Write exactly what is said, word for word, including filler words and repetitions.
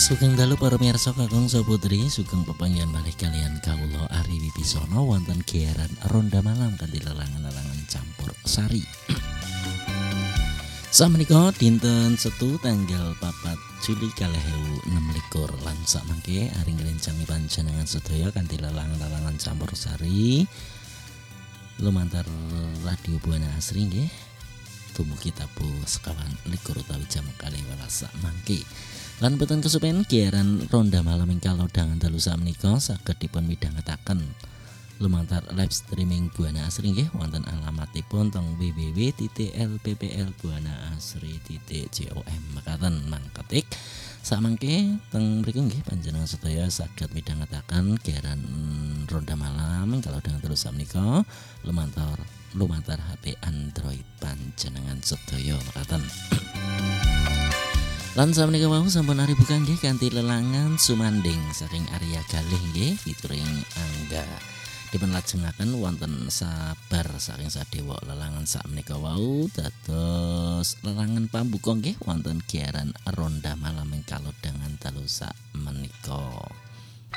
Sugeng dalu para miyarsa kakung saputri, sugeng pepanggihan malih kalian kawula Ari Wibisono wonten giaran Ronda Malam kanthi lelangan-lelangan campur sari. Samenika dinten Setu tanggal papat Juli kalih ewu enem likur lan samangke ari ngrencang panjenengan sedaya kanthi lelangan-lelangan campur sari lumantar radio Buana Asri nggih. Dumugi tabuh sekawan likur utawi jam kalih welas mangke. Lan boten kesupen giaran Ronda Malam ing kalodhangan dalu samenika saged dipun midhangetaken lumantar live streaming Buana Asri nggih wonten alamatipun teng w w w titik l p p l buana asri titik com mekaten mangketik samangke teng mriku nggih panjenengan sedaya saged midhangetaken giaran Ronda Malam ing kalodhangan dalu samenika lumantar lumantar H P Android panjenengan sedaya mekaten. Lan samenika wau sampun ari buka nggih kanthi lelangan sumanding saking Arya Galih nggih featuring Angga. Dipun lajengaken wonten sabar saking Sadewa lelangan sakmenika wau dados lelangan pambuka nggih wonten giaran Ronda Malam ing kalodhangan dalu sakmenika.